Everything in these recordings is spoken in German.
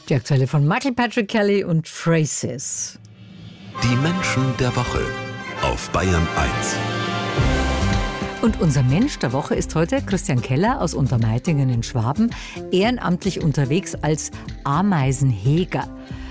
Die Aktuelle von Michael Patrick Kelly und Phrases. Die Menschen der Woche auf Bayern 1. Und unser Mensch der Woche ist heute Christian Keller aus Untermeitingen in Schwaben, ehrenamtlich unterwegs als Ameisenheger.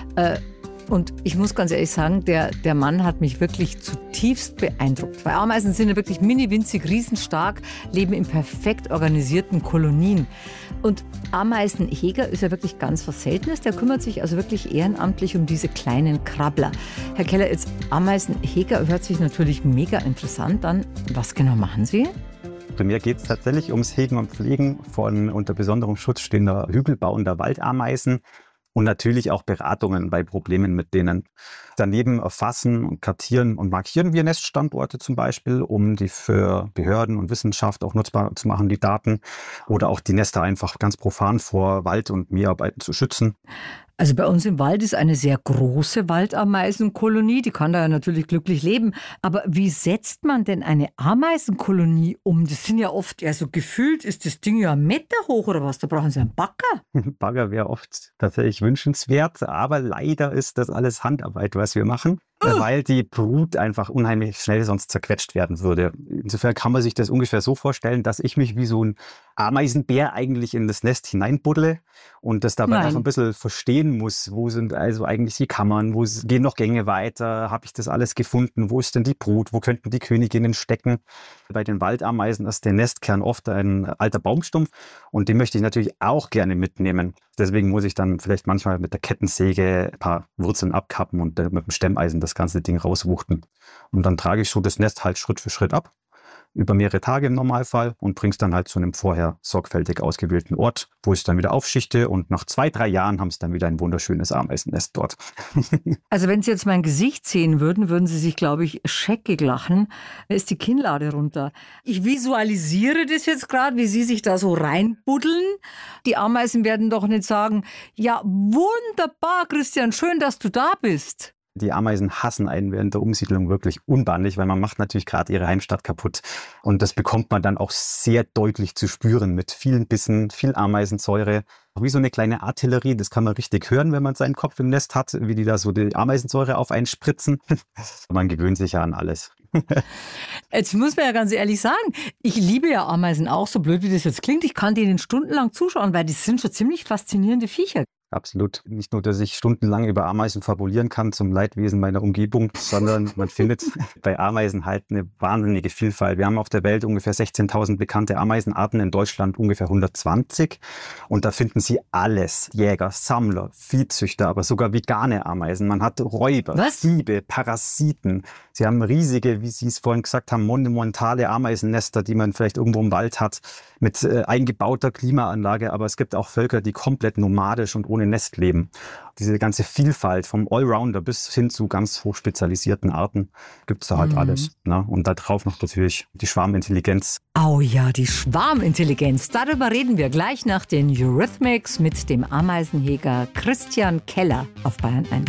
Und ich muss ganz ehrlich sagen, der Mann hat mich wirklich zutiefst beeindruckt. Weil Ameisen sind ja wirklich mini-winzig, riesenstark, leben in perfekt organisierten Kolonien. Und Ameisenheger ist ja wirklich ganz was Seltenes. Der kümmert sich also wirklich ehrenamtlich um diese kleinen Krabbler. Herr Keller, jetzt Ameisenheger hört sich natürlich mega interessant an. Was genau machen Sie? Bei mir geht es tatsächlich ums Hegen und Pflegen von unter besonderem Schutz stehender hügelbauender Waldameisen. Und natürlich auch Beratungen bei Problemen mit denen. Daneben erfassen und kartieren und markieren wir Neststandorte zum Beispiel, um die für Behörden und Wissenschaft auch nutzbar zu machen, die Daten. Oder auch die Nester einfach ganz profan vor Wald- und Mäharbeiten zu schützen. Also bei uns im Wald ist eine sehr große Waldameisenkolonie, die kann da ja natürlich glücklich leben. Aber wie setzt man denn eine Ameisenkolonie um? Das sind ja oft, ja so gefühlt ist das Ding ja 1 Meter hoch oder was, da brauchen Sie einen Bagger. Bagger wäre oft tatsächlich wünschenswert, aber leider ist das alles Handarbeit, was wir machen. Weil die Brut einfach unheimlich schnell sonst zerquetscht werden würde. Insofern kann man sich das ungefähr so vorstellen, dass ich mich wie so ein Ameisenbär eigentlich in das Nest hineinbuddle und das dabei auch ein bisschen verstehen muss. Wo sind also eigentlich die Kammern? Wo gehen noch Gänge weiter? Habe ich das alles gefunden? Wo ist denn die Brut? Wo könnten die Königinnen stecken? Bei den Waldameisen ist der Nestkern oft ein alter Baumstumpf und den möchte ich natürlich auch gerne mitnehmen. Deswegen muss ich dann vielleicht manchmal mit der Kettensäge ein paar Wurzeln abkappen und mit dem Stemmeisen das ganze Ding rauswuchten. Und dann trage ich so das Nest halt Schritt für Schritt ab, über mehrere Tage im Normalfall und bringe es dann halt zu einem vorher sorgfältig ausgewählten Ort, wo ich es dann wieder aufschichte und nach 2-3 Jahren haben sie dann wieder ein wunderschönes Ameisennest dort. Also wenn Sie jetzt mein Gesicht sehen würden, würden Sie sich, glaube ich, scheckig lachen. Da ist die Kinnlade runter. Ich visualisiere das jetzt gerade, wie Sie sich da so reinbuddeln. Die Ameisen werden doch nicht sagen, ja wunderbar, Christian, schön, dass du da bist. Die Ameisen hassen einen während der Umsiedlung wirklich unbändig, weil man macht natürlich gerade ihre Heimstatt kaputt. Und das bekommt man dann auch sehr deutlich zu spüren mit vielen Bissen, viel Ameisensäure. Wie so eine kleine Artillerie, das kann man richtig hören, wenn man seinen Kopf im Nest hat, wie die da so die Ameisensäure auf einen spritzen. Man gewöhnt sich ja an alles. Jetzt muss man ja ganz ehrlich sagen, ich liebe ja Ameisen auch, so blöd wie das jetzt klingt. Ich kann denen stundenlang zuschauen, weil die sind schon ziemlich faszinierende Viecher. Absolut. Nicht nur, dass ich stundenlang über Ameisen fabulieren kann zum Leidwesen meiner Umgebung, sondern man findet bei Ameisen halt eine wahnsinnige Vielfalt. Wir haben auf der Welt ungefähr 16.000 bekannte Ameisenarten, in Deutschland ungefähr 120. Und da finden Sie alles. Jäger, Sammler, Viehzüchter, aber sogar vegane Ameisen. Man hat Räuber, Diebe, Parasiten. Sie haben riesige, wie Sie es vorhin gesagt haben, monumentale Ameisennester, die man vielleicht irgendwo im Wald hat, mit eingebauter Klimaanlage. Aber es gibt auch Völker, die komplett nomadisch und ohne Nest leben. Diese ganze Vielfalt vom Allrounder bis hin zu ganz hochspezialisierten Arten gibt es da halt alles. Ne? Und da drauf noch natürlich die Schwarmintelligenz. Oh ja, die Schwarmintelligenz. Darüber reden wir gleich nach den Eurythmics mit dem Ameisenheger Christian Keller auf Bayern 1.